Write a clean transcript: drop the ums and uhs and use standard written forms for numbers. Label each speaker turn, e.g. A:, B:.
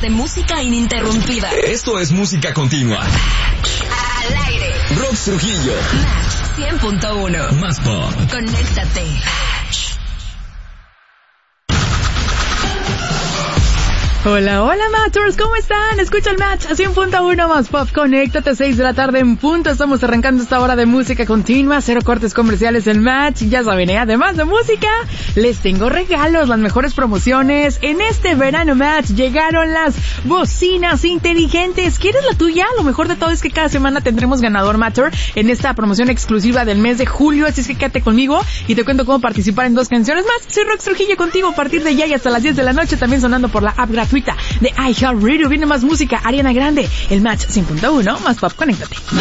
A: de música ininterrumpida.
B: Esto es música continua.
A: Al aire.
B: Rox Trujillo.
A: Match 100.1.
B: Más pop.
A: Conéctate.
C: Hola, hola Matchers, ¿cómo están? Escucha el Match a 100.1 Más Pop, conéctate 6 de la tarde en punto. Estamos arrancando esta hora de música continua, 0 cortes comerciales en Match. Ya saben, además de música, les tengo regalos, las mejores promociones. En este verano Match llegaron las bocinas inteligentes. ¿Quieres la tuya? Lo mejor de todo es que cada semana tendremos ganador Matcher en esta promoción exclusiva del mes de julio. Así es que quédate conmigo y te cuento cómo participar en 2 canciones más. Soy Rox Trujillo contigo a partir de ya y hasta las 10 de la noche, también sonando por la app gratuita de iHeartRadio. Viene más música, Ariana Grande, el Match 100.1 Más Pop, conéctate.